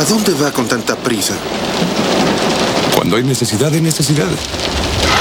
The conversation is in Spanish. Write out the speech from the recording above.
dónde va con tanta prisa? Cuando hay necesidad, hay necesidad.